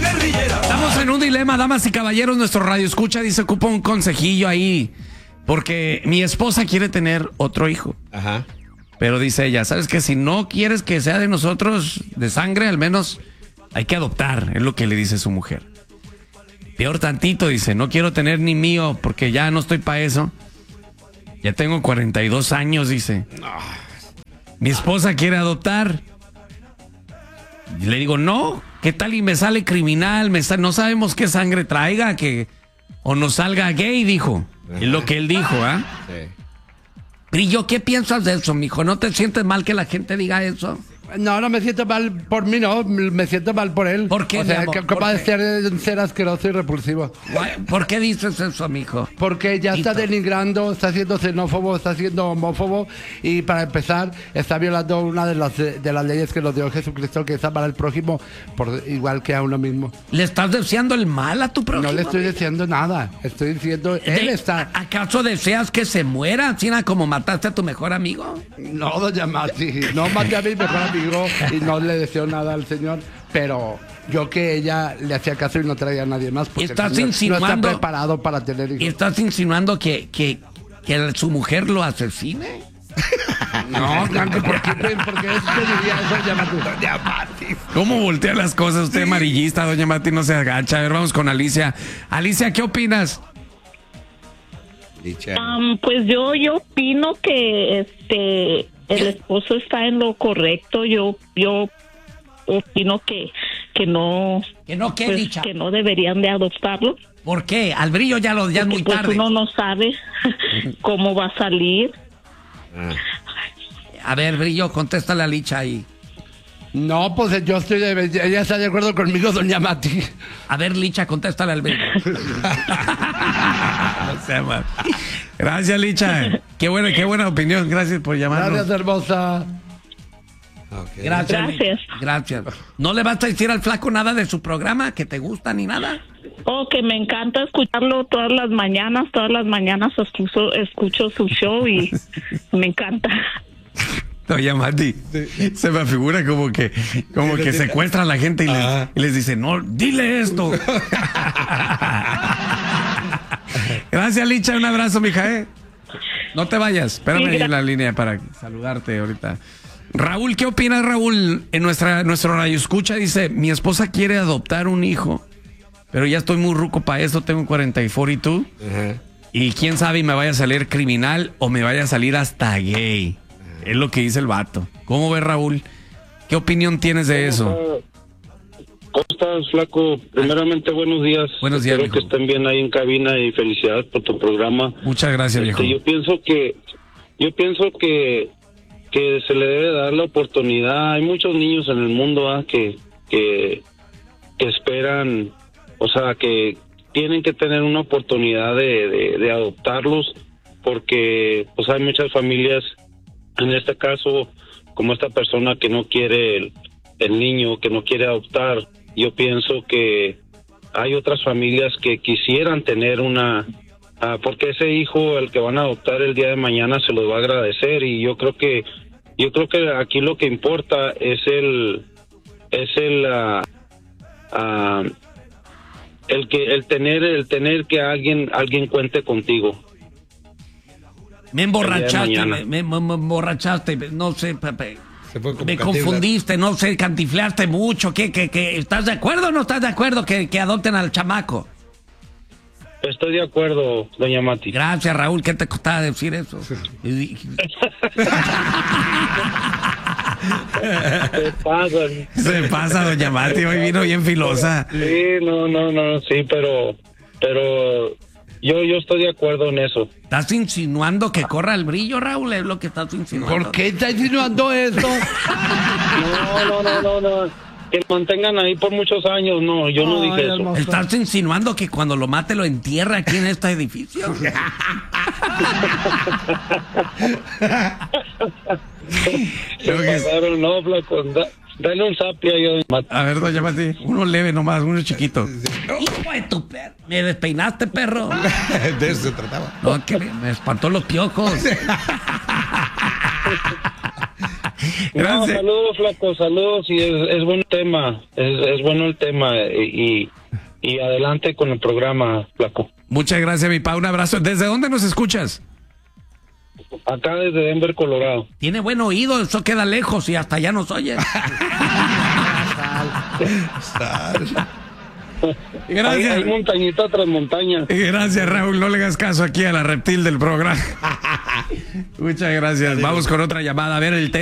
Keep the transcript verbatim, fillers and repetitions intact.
guerrillera. Estamos en un dilema, damas y caballeros. Nuestro radio escucha dice, ocupa un consejillo ahí. Porque mi esposa quiere tener otro hijo. Ajá. Pero dice ella, ¿sabes qué? Si no quieres que sea de nosotros, de sangre, al menos hay que adoptar. Es lo que le dice su mujer. Peor tantito, dice, no quiero tener ni mío porque ya no estoy para eso. Ya tengo cuarenta y dos años, dice. Mi esposa quiere adoptar. Y le digo, no, ¿qué tal y me sale criminal? Me sa- no sabemos qué sangre traiga, que o nos salga gay, dijo. Es lo que él dijo, ¿ah? ¿eh? Sí. Brillo, ¿qué piensas de eso, mijo? ¿No te sientes mal que la gente diga eso? No, no me siento mal por mí, no. Me siento mal por él. ¿Por qué, O mi sea, amor? que ¿Por capaz de qué? ser, ser asqueroso y repulsivo. ¿Por qué dices eso, mijo? Porque ya está Hito. denigrando, está siendo xenófobo, está siendo homófobo y para empezar está violando una de las, de las leyes que nos dio Jesucristo, que es amar al prójimo por igual que a uno mismo. ¿Le estás deseando el mal a tu prójimo? No le estoy diciendo nada, estoy diciendo, él De- está... ¿Acaso deseas que se muera, así como mataste a tu mejor amigo? No, doña Mati, no maté a mi mejor amigo y no le deseo nada al Señor, pero yo que ella le hacía caso y no traía a nadie más porque Estás el Señor no insinuando- está preparado para tener ¿Y hijos. estás insinuando que, que, que su mujer lo asesine? No, Blanco, ¿por qué, ¿por qué usted diría eso, doña Mati? Doña Mati. ¿Cómo voltea las cosas? Usted amarillista, doña Mati, no se agacha. A ver, vamos con Alicia. Alicia, ¿qué opinas? Licha. Um, pues yo yo opino que este el esposo está en lo correcto. Yo yo opino que que no Que no, ¿qué, pues, dicha? que no deberían de adoptarlo. ¿Por qué? Al brillo ya, lo, ya es muy Porque, pues, tarde. uno no sabe cómo va a salir. Ah. A ver, brillo, contéstale a Licha ahí. No, pues yo estoy de, ella está de acuerdo conmigo, doña Mati. A ver, Licha, contéstale al brillo. No sea mal. Gracias, Licha. Qué buena, qué buena opinión. Gracias por llamarnos. Gracias, hermosa. Okay. Gracias. Gracias. Gracias. ¿No le vas a decir al flaco nada de su programa que te gusta ni nada? Oh, que me encanta escucharlo todas las mañanas. Todas las mañanas escucho, escucho su show y me encanta. Oye, Mati, se me figura como que como que secuestra a la gente y les, Ajá. y les dice, no, dile esto. Gracias, Licha, un abrazo, mija, ¿eh? No te vayas, espérame Sí, ahí gra- en la línea para saludarte ahorita. Raúl, ¿qué opinas, Raúl? En nuestra nuestro radio escucha dice, mi esposa quiere adoptar un hijo, pero ya estoy muy ruco para eso, tengo cuarenta y cuatro y tú. Ajá. Y quién sabe, y me vaya a salir criminal o me vaya a salir hasta gay. Es lo que dice el vato. ¿Cómo ves, Raúl? ¿Qué opinión tienes de eso? ¿Cómo estás, flaco? Primeramente, buenos días. Buenos días, Espero mijo. que estén bien ahí en cabina y felicidades por tu programa. Muchas gracias, viejo. Este, yo pienso que, yo pienso que, que se le debe dar la oportunidad. Hay muchos niños en el mundo ¿ah? que, que, que esperan, o sea, que tienen que tener una oportunidad de, de, de adoptarlos, porque pues hay muchas familias, en este caso, como esta persona que no quiere el, el niño, que no quiere adoptar. Yo pienso que hay otras familias que quisieran tener una, ah, porque ese hijo, el que van a adoptar el día de mañana, se los va a agradecer. Y yo creo que, yo creo que aquí lo que importa es el, es el, ah, ah, el que, el tener, el tener que alguien, alguien cuente contigo. Me emborrachaste, El día de me, mañana. me- me emborrachaste, no sé, Pepe. Se fue como Me Cantinflas. confundiste, no sé, cantifleaste mucho. ¿Qué, qué, qué? ¿Estás de acuerdo o no estás de acuerdo que, que adopten al chamaco? Estoy de acuerdo, doña Mati. Gracias, Raúl. ¿Qué te costaba decir eso? Y- ¿Qué pasa? Se pasa, doña Mati, hoy vino bien filosa. Sí, no, no, no, sí, pero, pero yo, yo estoy de acuerdo en eso. ¿Estás insinuando que corra el brillo, Raúl? Es lo que estás insinuando. ¿Por qué está insinuando esto? No, no, no, no, no. Que lo mantengan ahí por muchos años, no, yo no Ay, dije eso. hermoso. ¿Estás insinuando que cuando lo mate lo entierra aquí en este edificio? Creo que es- Pasaron, no, flaco, da- dale un sapia yo. A ver, doña Mati, uno leve nomás, uno chiquito. Hijo de tu perro. Me despeinaste, perro. De eso se trataba. No, que me me espantó los piojos. No, Gracias. saludos, flaco, saludos. Y es, es buen tema, es, es bueno el tema. Y, y adelante con el programa, flaco. Muchas gracias, mi pa. Un abrazo. ¿Desde dónde nos escuchas? Acá desde Denver, Colorado. Tiene buen oído, eso queda lejos y hasta ya nos oye. Hay, Gracias. hay montañita tras montaña. Gracias, Raúl. No le hagas caso aquí a la reptil del programa. Muchas gracias. Vamos con otra llamada. A ver el tema.